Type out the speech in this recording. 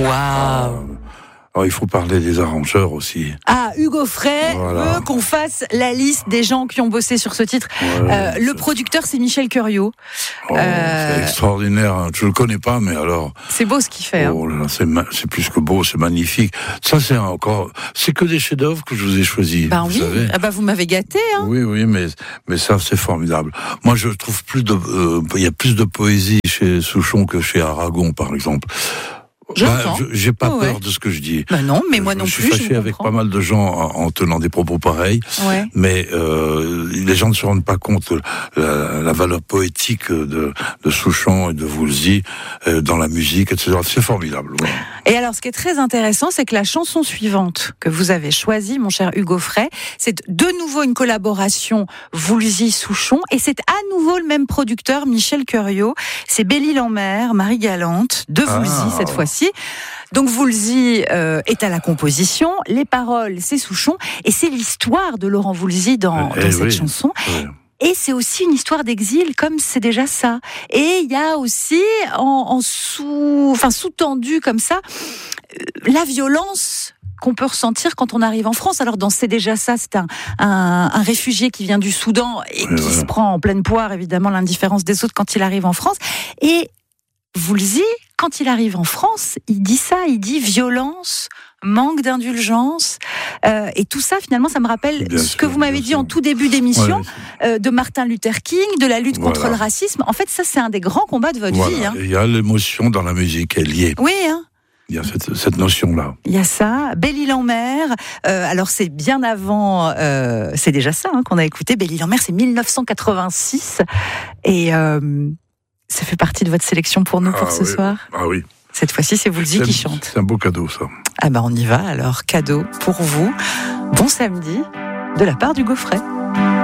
Waouh. Alors, il faut parler des arrangeurs aussi. Ah, Hugo Frey veut qu'on fasse la liste des gens qui ont bossé sur ce titre. Le producteur, c'est Michel Curiot. C'est extraordinaire. Hein. Je le connais pas, mais alors. C'est beau ce qu'il fait. Oh là, c'est plus que beau, c'est magnifique. Ça, c'est que des chefs-d'œuvre que je vous ai choisis. Ben vous oui. savez. Ah bah vous m'avez gâté. Hein. Oui, mais ça, c'est formidable. Moi, je trouve il y a plus de poésie chez Souchon que chez Aragon, par exemple. J'ai pas peur de ce que je dis. Bah non, mais moi non plus. Je suis fâché avec pas mal de gens en tenant des propos pareils. Ouais. Mais les gens ne se rendent pas compte la valeur poétique de Souchon et de Woolsey dans la musique, etc. C'est formidable. Ouais. Et alors, ce qui est très intéressant, c'est que la chanson suivante que vous avez choisie, mon cher Hugo Frey, c'est de nouveau une collaboration Woolsey-Souchon, et c'est à nouveau le même producteur, Michel Curiot. C'est Belle-Île-en-Mer, Marie Galante, de Woolsey cette fois-ci. Donc Woolsey est à la composition, les paroles c'est Souchon, et c'est l'histoire de Laurent Woolsey dans cette chanson. Oui. Et c'est aussi une histoire d'exil, comme c'est déjà ça. Et il y a aussi, sous-tendu comme ça, la violence qu'on peut ressentir quand on arrive en France. Alors dans C'est déjà ça, c'est un réfugié qui vient du Soudan et qui se prend en pleine poire, évidemment, l'indifférence des autres quand il arrive en France. Et Woolsey, quand il arrive en France, il dit violence, manque d'indulgence, et tout ça finalement ça me rappelle que vous m'avez dit en tout début d'émission, de Martin Luther King, de la lutte contre le racisme. En fait ça c'est un des grands combats de votre vie. Hein. Il y a l'émotion dans la musique, elle y est. Oui, hein. Il y a cette notion-là. Il y a ça, Belle-Île-en-Mer. Alors c'est bien avant, c'est déjà ça qu'on a écouté. Belle-Île-en-Mer, c'est 1986, et ça fait partie de votre sélection pour nous pour ce soir. Ah oui. Cette fois-ci, c'est Woolsey qui chante. C'est un beau cadeau, ça. Ah ben on y va alors, cadeau pour vous. Bon samedi de la part d'Hugo Frey.